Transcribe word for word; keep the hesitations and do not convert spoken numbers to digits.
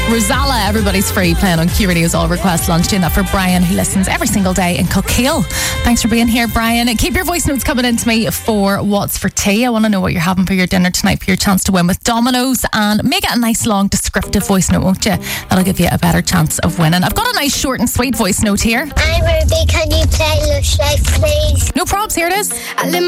Rosalla, Everybody's Free, playing on Q Radio's All Request Lunch. Doing that for Brian, who listens every single day in Kilkeel. Thanks for being here, Brian. Keep your voice notes coming in to me for What's for Tea. I want to know what you're having for your dinner tonight for your chance to win with Domino's. And make it a nice, long, descriptive voice note, won't you? That'll give you a better chance of winning. I've got a nice, short and sweet voice note here. I'm Ruby. Can you play Lush Life, please? No probs. Here it is.